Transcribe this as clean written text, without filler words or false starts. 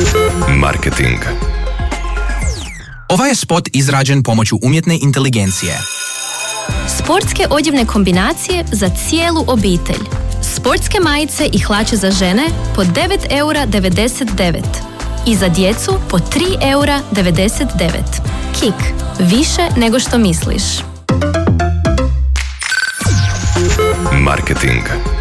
Marketing. Ovaj je spot izrađen pomoću umjetne inteligencije. Sportske odjevne kombinacije za cijelu obitelj. Sportske majice i hlače za žene po 9,99 € i za djecu po 3,99 €. Kik, više nego što misliš. Marketing.